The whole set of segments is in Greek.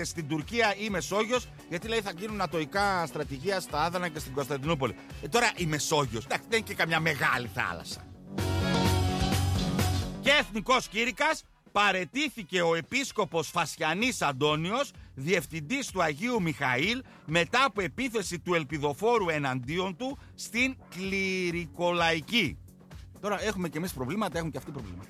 γίνεται στην Τουρκία ή Μεσόγειος, γιατί λέει θα γίνουν νατοϊκά στρατηγία στα Άδανα και στην Κωνσταντινούπολη. Τώρα η Μεσόγειος, εντάξει, δεν είναι και καμιά μεγάλη θάλασσα. Και εθνικός κήρυκας, παραιτήθηκε ο επίσκοπος Φασιανής Αντώνιος, διευθυντής του Αγίου Μιχαήλ, μετά από επίθεση του ελπιδοφόρου εναντίον του στην κληρικολαϊκή. Τώρα έχουμε και εμείς προβλήματα, έχουν και αυτοί προβλήματα.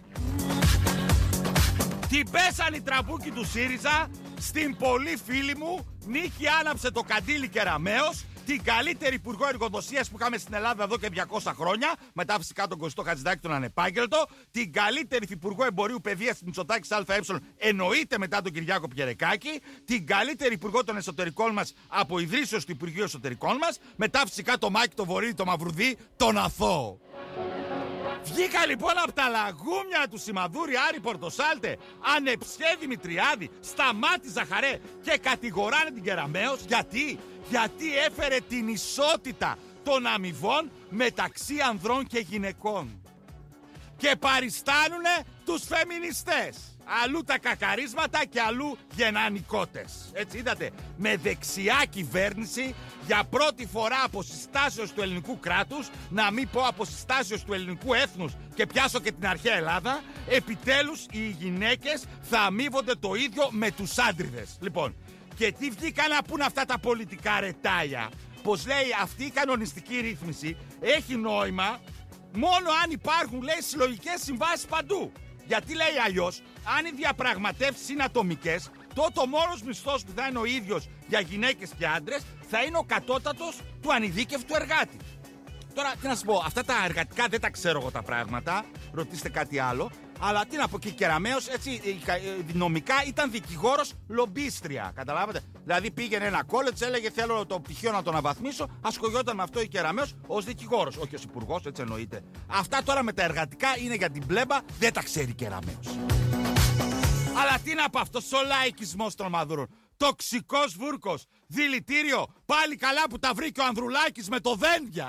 Την πέσαν οι τραμπούκοι του ΣΥΡΙΖΑ, στην πολύ φίλη μου Νίκη άναψε το καντήλι Κεραμέως, την καλύτερη υπουργό εργοδοσίας που είχαμε στην Ελλάδα εδώ και 200 χρόνια, μετά φυσικά τον Κωστό Χατζηδάκη τον ανεπάγγελτο, την καλύτερη υπουργό εμπορίου παιδείας της Μητσοτάκης ΑΕ, εννοείται μετά τον Κυριάκο Πιερεκάκη, την καλύτερη υπουργό των εσωτερικών μας από ιδρύσεως του Υπουργείου Εσωτερικών μας, μετά φυσικά το Μάκη, το Βορύδη, το Μαυρουδί, τον Αθώο. Βγήκα λοιπόν από τα λαγούμια του Σιμαδούρη, Άρη Πορτοσάλτε, Ανεψιέ Δημητριάδη, Σταμάτη Ζαχαρέ και κατηγοράνε την Κεραμέως. Γιατί έφερε την ισότητα των αμοιβών μεταξύ ανδρών και γυναικών. Και παριστάνουνε τους φεμινιστές. Αλλού τα κακαρίσματα και αλλού γενανικότες. Έτσι είδατε, με δεξιά κυβέρνηση, για πρώτη φορά αποσυστάσεως του ελληνικού κράτους, να μην πω αποσυστάσεως του ελληνικού έθνους και πιάσω και την αρχαία Ελλάδα, επιτέλους οι γυναίκες θα αμείβονται το ίδιο με τους άντριδες. Λοιπόν, και τι βγήκαν να πούν αυτά τα πολιτικά ρετάλια? Πως λέει αυτή η κανονιστική ρύθμιση έχει νόημα μόνο αν υπάρχουν, λέει, συλλογικές συμβάσεις παντού. Γιατί λέει αλλιώς, αν οι διαπραγματεύσεις είναι ατομικές, τότε ο μόνος μισθός που θα είναι ο ίδιος για γυναίκες και άντρες θα είναι ο κατώτατος του ανειδίκευτου εργάτη. Τώρα, τι να σας πω, αυτά τα εργατικά δεν τα ξέρω εγώ τα πράγματα, ρωτήστε κάτι άλλο. Αλλά τι να πω, και η Κεραμέως έτσι νομικά ήταν δικηγόρος λομπίστρια. Καταλάβατε. Δηλαδή πήγαινε ένα κόλετς, έλεγε θέλω το πτυχίο να το αναβαθμίσω. Ασχολιόταν με αυτό η Κεραμέως ως δικηγόρος, όχι ως υπουργός, έτσι εννοείται. Αυτά τώρα με τα εργατικά είναι για την πλέμπα, δεν τα ξέρει η Κεραμέως. Αλλά τι να πω, αυτός ο λαϊκισμός των μαδούρων. Τοξικός βούρκος, δηλητήριο, πάλι καλά που τα βρήκε ο Ανδρουλάκης με το δένδια.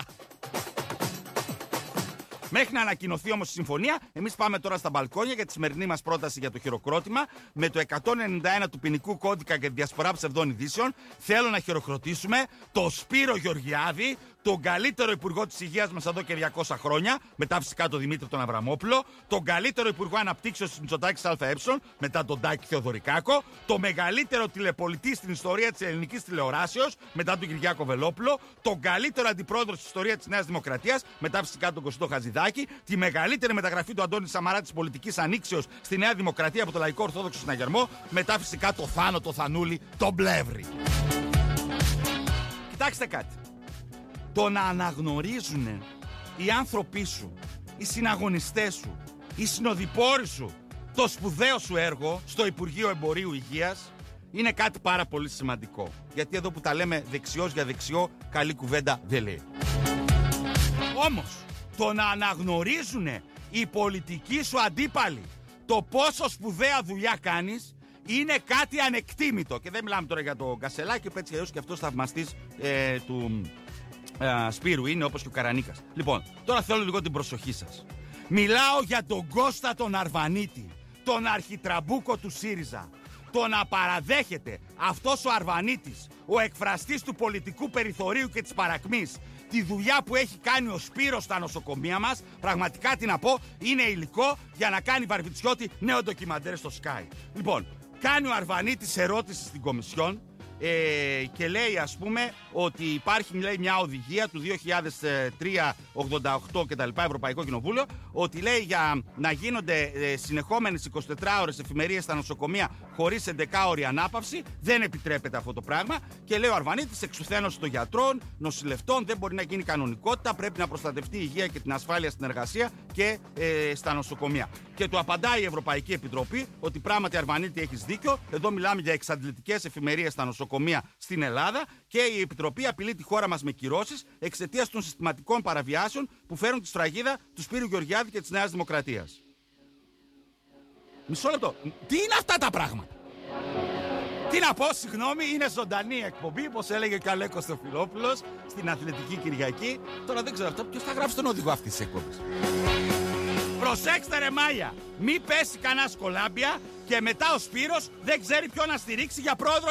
Μέχρι να ανακοινωθεί όμως η συμφωνία, εμείς πάμε τώρα στα μπαλκόνια για τη σημερινή μας πρόταση για το χειροκρότημα. Με το 191 του ποινικού κώδικα για τη διασπορά ψευδών ειδήσεων, θέλω να χειροκροτήσουμε το Σπύρο Γεωργιάδη, τον καλύτερο υπουργό της υγείας μας εδώ και 200 χρόνια, μετά φυσικά τον Δημήτρη τον Αβραμόπουλο, τον καλύτερο υπουργό αναπτύξεως της Μητσοτάκης ΑΕ, μετά τον Τάκη Θεοδωρικάκο, το μεγαλύτερο τηλεπολιτή στην ιστορία της ελληνικής τηλεοράσεως, μετά τον Κυριάκο Βελόπουλο, τον καλύτερο αντιπρόεδρο στην ιστορία της Νέας Δημοκρατίας, μετά φυσικά τον Κωστό Χατζηδάκη, τη μεγαλύτερη μεταγραφή του Αντώνη Σαμαρά της πολιτικής ανοίξεως στη Νέα Δημοκρατία από το Λαϊκό Ορθόδοξο Συναγερμό, μετά φυσικά το Θάνο, το Θανούλη, τον Πλεύρη. Κοιτάξτε κάτι. Το να αναγνωρίζουν οι άνθρωποι σου, οι συναγωνιστές σου, οι συνοδοιπόροι σου το σπουδαίο σου έργο στο Υπουργείο Εμπορίου Υγείας είναι κάτι πάρα πολύ σημαντικό. Γιατί εδώ που τα λέμε δεξιός για δεξιό, καλή κουβέντα δεν λέει. Όμως, το να αναγνωρίζουν οι πολιτικοί σου αντίπαλοι το πόσο σπουδαία δουλειά κάνεις είναι κάτι ανεκτήμητο. Και δεν μιλάμε τώρα για το Κασελάκη, που έτσι και αυτός θαυμαστής του Σπύρου είναι, όπως και ο Καρανίκας. Λοιπόν, τώρα θέλω λίγο την προσοχή σας. Μιλάω για τον Κώστα τον Αρβανίτη, τον αρχιτραμπούκο του ΣΥΡΙΖΑ. Το να παραδέχεται αυτός ο Αρβανίτης, ο εκφραστής του πολιτικού περιθωρίου και της παρακμής, τη δουλειά που έχει κάνει ο Σπύρος στα νοσοκομεία μας, πραγματικά τι να πω, είναι υλικό για να κάνει Βαρβιτσιώτη νέο ντοκιμαντέρ στο Sky. Λοιπόν, κάνει ο Αρβανίτης ερώτηση στην Κομισιόν και λέει, ας πούμε, ότι υπάρχει, λέει, μια οδηγία του 2003-88 κτλ. Ευρωπαϊκό Κοινοβούλιο, ότι λέει για να γίνονται συνεχόμενες 24 ώρες εφημερίες στα νοσοκομεία χωρίς 11ωρη ανάπαυση, δεν επιτρέπεται αυτό το πράγμα. Και λέει ο Αρβανίτης, εξουθένωση των γιατρών, νοσηλευτών, δεν μπορεί να γίνει κανονικότητα, πρέπει να προστατευτεί η υγεία και την ασφάλεια στην εργασία και στα νοσοκομεία. Και του απαντάει η Ευρωπαϊκή Επιτροπή ότι πράγματι, Αρβανίτη, έχεις δίκιο. Εδώ μιλάμε για εξαντλητικές εφημερίες στα νοσοκομεία στην Ελλάδα και η Επιτροπή απειλεί τη χώρα μας με κυρώσεις εξαιτίας των συστηματικών παραβιάσεων που φέρουν τη σφραγίδα του Σπύρου Γεωργιάδη και της Νέας Δημοκρατίας. Μισό λεπτό. Τι είναι αυτά τα πράγματα? Τι να πω, συγγνώμη, είναι ζωντανή εκπομπή, όπως έλεγε και ο Αλέκος Θεοφιλόπουλος στην Αθλητική Κυριακή. Τώρα δεν ξέρω αυτό, ποιος θα γράψει τον οδηγό αυτής της εκπομπής. Προσέξτε ρε Μάγια, μη πέσει κανένα κολάμπια και μετά ο Σπύρος δεν ξέρει ποιο να στηρίξει για πρόεδρο